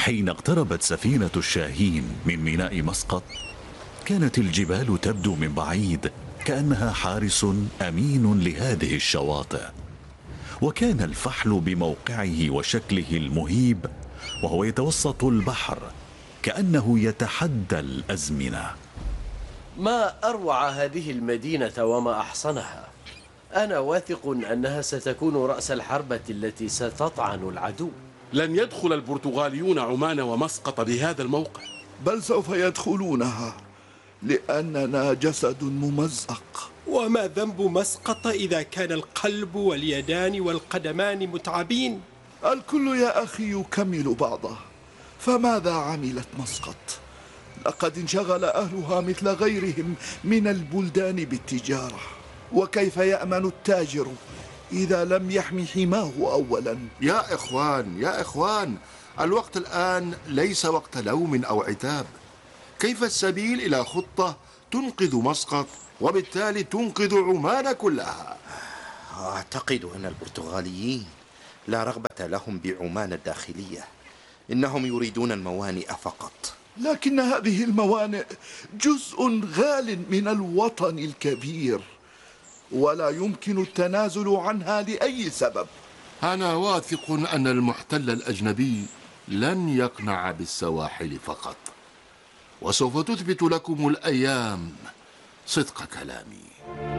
حين اقتربت سفينة الشاهين من ميناء مسقط، كانت الجبال تبدو من بعيد كأنها حارس أمين لهذه الشواطئ. وكان الفحل بموقعه وشكله المهيب وهو يتوسط البحر كأنه يتحدى الأزمنة. ما أروع هذه المدينة وما أحصنها. أنا واثق أنها ستكون رأس الحربة التي ستطعن العدو. لن يدخل البرتغاليون عمان ومسقط بهذا الموقع، بل سوف يدخلونها لأننا جسد ممزق. وما ذنب مسقط إذا كان القلب واليدان والقدمان متعبين؟ الكل يا أخي يكمل بعضه. فماذا عملت مسقط؟ لقد انشغل أهلها مثل غيرهم من البلدان بالتجارة. وكيف يأمن التاجر إذا لم يحمي حماه أولا؟ يا إخوان، الوقت الآن ليس وقت لوم أو عتاب. كيف السبيل إلى خطة تنقذ مسقط وبالتالي تنقذ عمان كلها؟ أعتقد أن البرتغاليين لا رغبة لهم بعمان الداخلية، إنهم يريدون الموانئ فقط. لكن هذه الموانئ جزء غال من الوطن الكبير، ولا يمكن التنازل عنها لأي سبب. أنا واثق أن المحتل الأجنبي لن يقنع بالسواحل فقط، وسوف تثبت لكم الأيام صدق كلامي.